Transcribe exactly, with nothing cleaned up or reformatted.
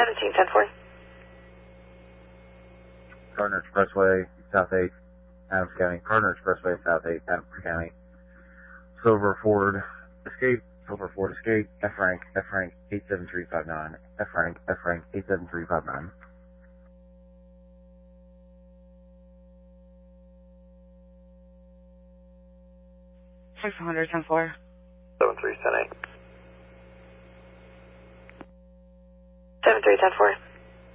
seventeen ten four. Gardner Expressway, South eight, Adams County. Gardner Expressway, South eight, Adams County. Silver Ford, escape. Silver Ford, escape. F rank, F rank, eight seven three five nine. F rank, F rank, eight seven three five nine. six hundred ten four. seven three ten eight. seven three ten four.